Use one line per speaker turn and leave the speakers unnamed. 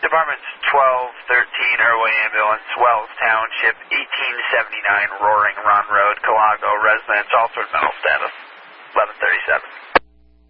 Departments 1213 Irway Ambulance, Wells Township, 1879 Roaring Run Road, Calago, residence, altered mental status, 1137.